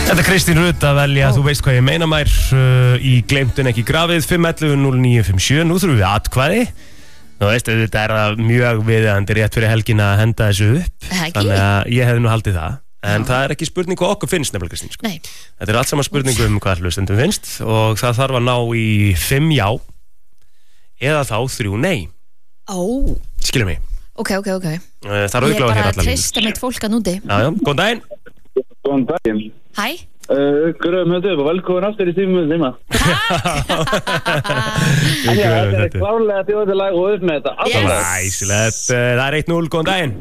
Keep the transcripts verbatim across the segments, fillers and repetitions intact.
Þetta er Kristín Rutt að velja, oh. Þú veist hvað ég meina mær uh, í Gleymdun ekki grafið fimm ellefu núll níu fimm sjö. Nú þurfum við atkvæði. Þú veist, þetta er að mjög viðeigandi rétt fyrir helgina að henda þessu upp. Ekki. Þannig að ég hefði nú haldið það. En það er ekki spurning hvað okkur finnst nefnilega, Kristín. Sko. Nei. Þetta er allt saman spurning um hvað hlustendum finnst og það þarf að ná í fimm já eða þá þrjú nei. Ó. Skilur mig. Ok, ok, ok. Það er auðvitað að heyra allar. Ég er bara að treysta mitt fólk að núti. Já, já, góðan daginn. Góðan daginn. Hæ. Uh, Gröðum þetta upp og velkomin aftur í tímum tíma. Þetta er klárlega þjóðilag og upp með þetta. Yes. Æsilegt. Það er eitt núll, góðan daginn.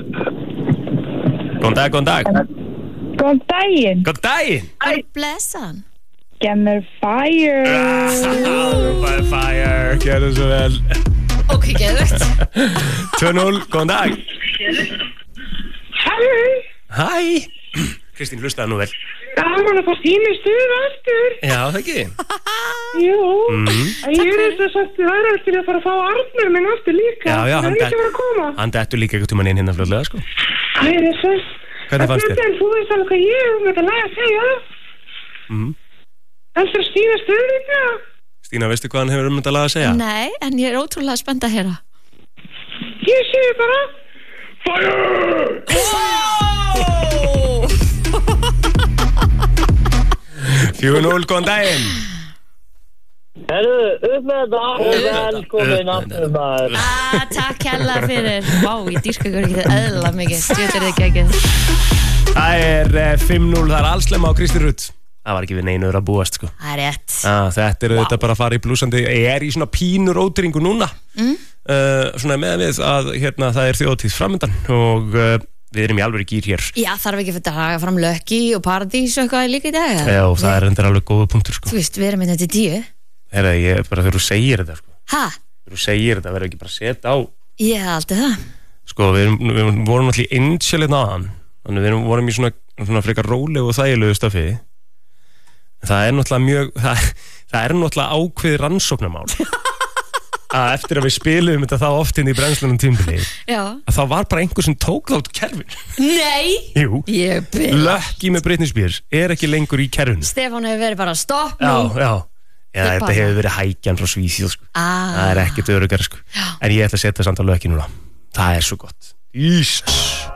Góðan dag, góðan dag. Góðan daginn. Góðan daginn. God bless hann. Gemmer fire. By fire. Gerðu svo vel. Ok, geðvegt. tvö núll, góðan dag. Hæ. Hæ. Kristín, hlustaðu nú vel. Gaman að fá sínu stuð aftur. Já, það ekki. Jú. Mm. Ég er þess að sagt það er eftir að fara að fá Arnar minn aftur líka. Já, já, hann hann er ekki verið að koma. Hann dettur líka eitthvað tímann inn hérna fljóðlega, sko. Æ, það er svo. Hvernig fannst þér? En þú veist alveg hvað ég um þetta lag að segja. Mm. Þannig að Stína stuð líka. Stína, veistu hvað hann hefur um þetta lag að segja? Nei, en ég er ótrúlega spennt að heyra. Ég segi bara fire. Wow! fjögur núll, góðan daginn. Herru, upp með þetta og velkomin aftur maður. Ah, takk hella fyrir. Vá, ég dýrka ykkur ekki það eðla mikið. Stjóttir þið ekki. Það er uh, fimm núll, það er allslema á Kristín Rutt. Það var ekki við neinu að búast, sko. Það er rétt. Ah, þetta er auðvitað bara að fara í blúsandi. Ég er í svona pínur ótringu núna. Mm. Uh, svona með við að hérna, það er þjóðtíð framundan og uh, við erum í alveg gýr hér. Já, þarf ekki fyrir að draga fram Lökki og Paradís og eitthvað líka í dag. Já, það er endur alveg góða punktur, sko. Þú veist, við erum hérna til tíu. Herra, ég bara þegar þú segir þetta, sko. Hæ? Þegar þú segir þetta, verður ekki bara að setja á. Ég hef aldrei það. Sko, við, erum, við vorum náttúrulega í Angel hérna aðan. Þannig við erum, vorum í svona, svona frekar rólegu og þægilegu stafi. Það er náttúrulega mjög, það, það er náttúrulega ákveð rannsóknarmál. Að eftir að við spilum þetta þá oft inn í brennslunum tímabili að það var bara einhver sem tók þátt kerfin. Nei. Jú. Ég byrja. Lökki með Britney Spears er ekki lengur í kerfinu. Stefán hefur verið bara stopp nú. Já, já. Já, þetta hefur verið hækjan frá Svíþjóð, sko. Ah. Það er ekkert öruggara, sko. En ég ætla að setja samt á Lökki núna. Það er svo gott. Jesus.